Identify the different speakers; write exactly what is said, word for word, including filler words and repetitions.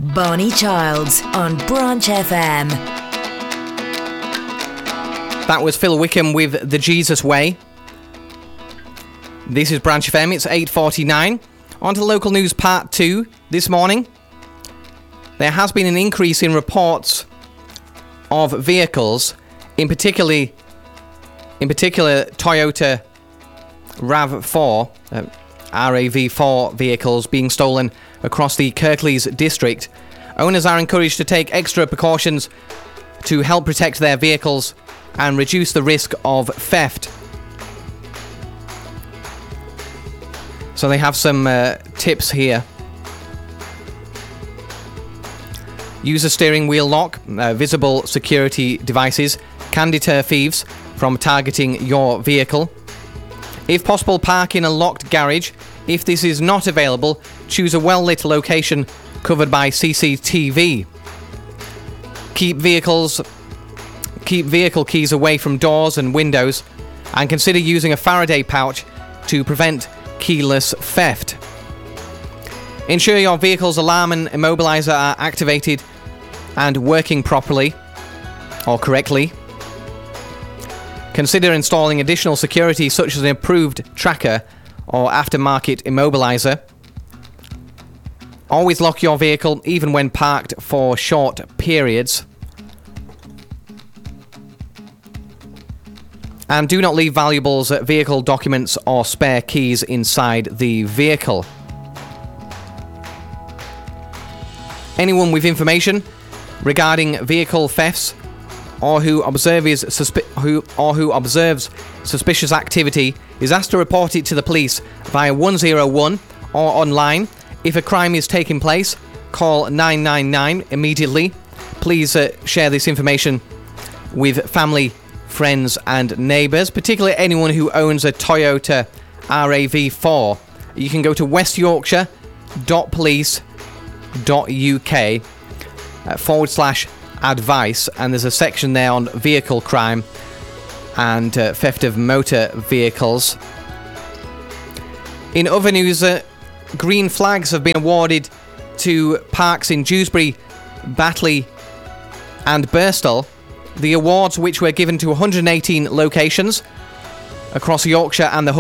Speaker 1: Barney Childs on Branch F M.
Speaker 2: That was Phil Wickham with The Jesus Way. This is Branch F M, it's eight forty-nine. On to local news part two this morning. There has been an increase in reports of vehicles, in particularly, in particular Toyota RAV four, uh, R A V four vehicles being stolen across the Kirklees district. Owners are encouraged to take extra precautions to help protect their vehicles and reduce the risk of theft. So they have some uh, tips here. Use a steering wheel lock. Uh, visible security devices can deter thieves from targeting your vehicle. If possible, park in a locked garage. If this is not available, choose a well-lit location covered by C C T V. Keep vehicles, keep vehicle keys away from doors and windows, and consider using a Faraday pouch to prevent keyless theft. Ensure your vehicle's alarm and immobilizer are activated and working properly or correctly. Consider installing additional security such as an approved tracker or aftermarket immobilizer. Always lock your vehicle even when parked for short periods. And do not leave valuables, vehicle documents or spare keys inside the vehicle. Anyone with information regarding vehicle thefts or who observes suspi- who or who observes suspicious activity is asked to report it to the police via one oh one or online. If a crime is taking place, call nine nine nine immediately. Please uh, share this information with family, friends and neighbours, particularly anyone who owns a Toyota R A V four. You can go to west yorkshire dot police dot u k uh, forward slash advice, and there's a section there on vehicle crime and uh, theft of motor vehicles. In other news, uh, green flags have been awarded to parks in Dewsbury, Batley and Birstall. The awards, which were given to one hundred eighteen locations across Yorkshire and the